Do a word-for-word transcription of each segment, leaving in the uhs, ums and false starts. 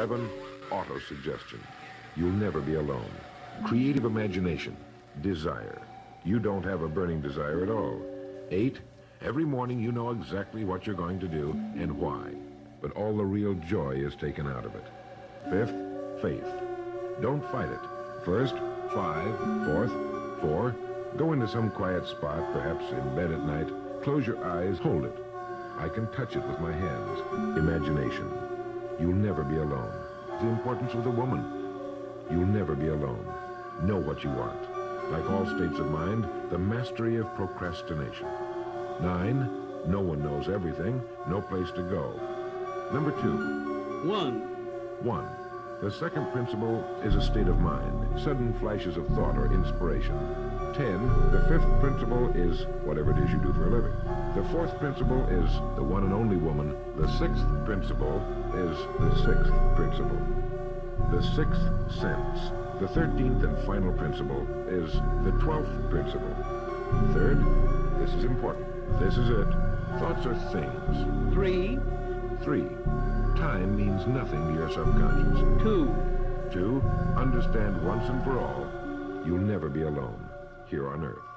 Seven, auto-suggestion. You'll never be alone. Creative imagination. Desire. You don't have a burning desire at all. Eight, every morning you know exactly what you're going to do and why. But all the real joy is taken out of it. Fifth, faith. Don't fight it. First, five, fourth, four. Go into some quiet spot, perhaps in bed at night. Close your eyes, hold it. I can touch it with my hands. Imagination. You'll never be alone. The importance of the woman. You'll never be alone. Know what you want. Like all states of mind, the mastery of procrastination. Nine, no one knows everything, no place to go. Number two. One. One. The second principle is a state of mind, sudden flashes of thought or inspiration. Ten, the fifth principle is whatever it is you do for a living. The fourth principle is the one and only woman. The sixth principle is the sixth principle. The sixth sense. The thirteenth and final principle is the twelfth principle. Third, this is important. This is it. Thoughts are things. Three. Three, time means nothing to your subconscious. Two. Two, understand once and for all, you'll never be alone here on Earth.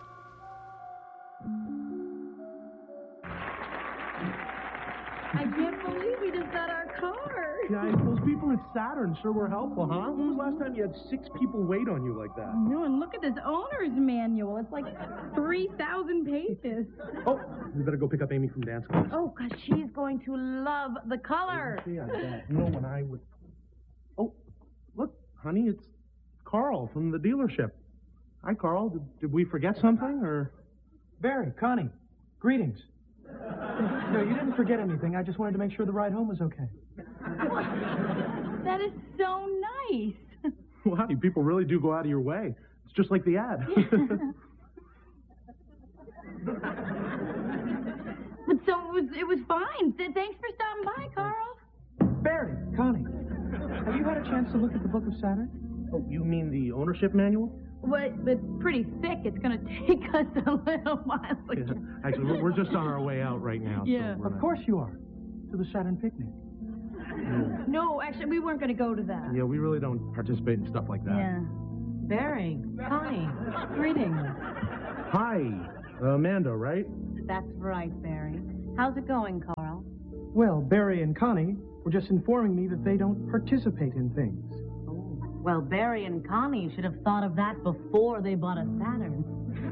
I can't believe we just got our car. Guys, those people at Saturn sure were helpful, huh? When was the last time you had six people wait on you like that? No, and look at this owner's manual. It's like three thousand pages. Oh, we better go pick up Amy from dance class. Oh, because she's going to love the color. Yeah, I bet. You know, when I would... Oh, look, honey, it's Carl from the dealership. Hi, Carl. Did, did we forget something, or... Barry, Connie, greetings. No, you didn't forget anything. I just wanted to make sure the ride home was okay. That is so nice. Wow, you people really do go out of your way. It's just like the ad. But so it was, it was fine. Th- Thanks for stopping by, Carl. Barry, Connie, have you had a chance to look at the Book of Saturn? Oh, you mean the ownership manual? Well, it's pretty thick. It's going to take us a little while. Yeah. Actually, we're, we're just on our way out right now. Yeah. So Of not... course you are. To the Saturn picnic. Yeah. No, actually, we weren't going to go to that. Yeah, we really don't participate in stuff like that. Yeah. Barry, Connie, greetings. Hi, uh, Amanda, right? That's right, Barry. How's it going, Carl? Well, Barry and Connie were just informing me that they don't participate in things. Oh, well, Barry and Connie should have thought of that before they bought a Saturn.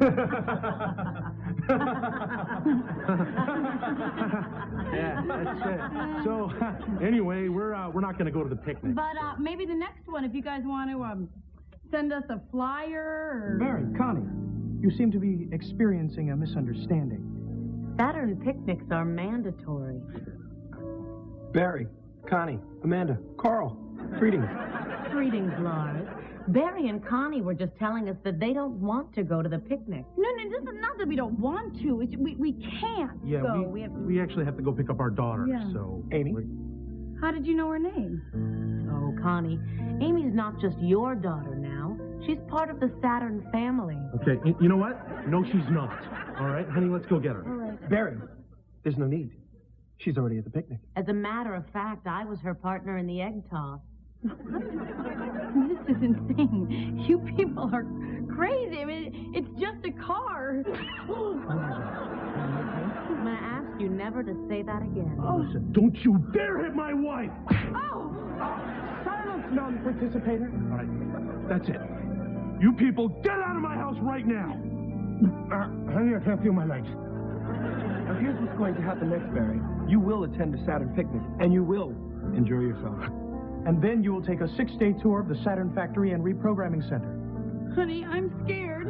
Yeah, that's it. So, anyway, we're uh, we're not going to go to the picnic. But uh, maybe the next one, if you guys want to um, send us a flyer or... Barry, Connie, you seem to be experiencing a misunderstanding. Saturn picnics are mandatory. Barry, Connie, Amanda, Carl, greetings. Greetings, Lars. Barry and Connie were just telling us that they don't want to go to the picnic. No, no, this is not that we don't want to. It's, we, we can't Yeah, go. we, We have to... we actually have to go pick up our daughter, Yeah. so... Amy? we- How did you know her name? Oh, Connie, Amy's not just your daughter now. She's part of the Saturn family. Okay, y- you know what? No, she's not. All right, honey, let's go get her. All right. Barry, there's no need. She's already at the picnic. As a matter of fact, I was her partner in the egg toss. This is insane. You people are crazy. I mean, it's just a car. I'm going to ask you never to say that again. Listen, don't you dare hit my wife! Oh! Silence, non-participator. All right, that's it. You people, get out of my house right now! Uh, honey, I can't feel my legs. Now, here's what's going to happen next, Barry. You will attend the Saturn picnic, and you will enjoy yourself. And then you will take a six-day tour of the Saturn factory and reprogramming center. Honey, I'm scared.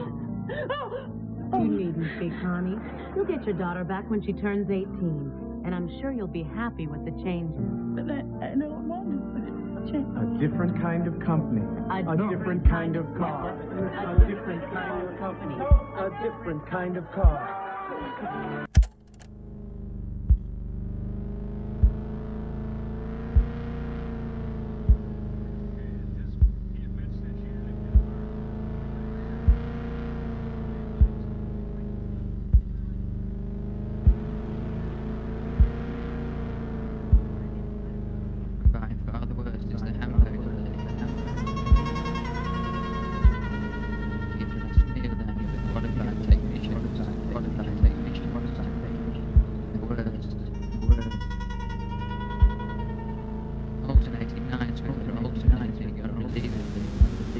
You needn't be, Connie. You'll get your daughter back when she turns eighteen, and I'm sure you'll be happy with the changes. But I, I don't want to change. A different kind of company. A A different kind of car. A different kind of company. A different kind of car.